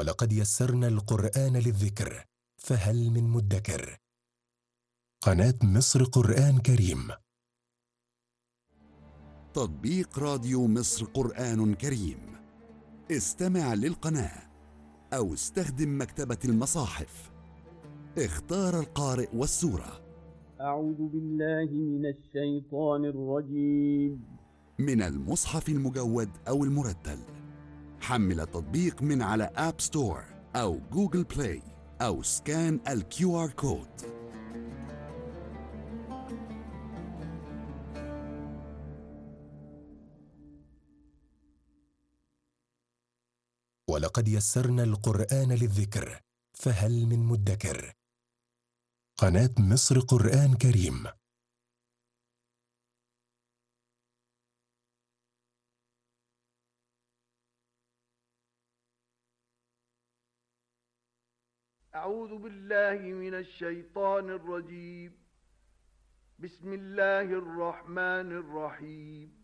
ولقد يسرنا القرآن للذكر فهل من مدكر. قناة مصر قرآن كريم. تطبيق راديو مصر قرآن كريم. استمع للقناة أو استخدم مكتبة المصاحف. اختار القارئ والسورة. أعوذ بالله من الشيطان الرجيم. من المصحف المجود أو المرتل. حمل التطبيق من على آب ستور أو جوجل بلاي أو سكان QR كود. ولقد يسرنا القرآن للذكر فهل من مدكر. قناة مصر قرآن كريم. أعوذ بالله من الشيطان الرجيم. بسم الله الرحمن الرحيم.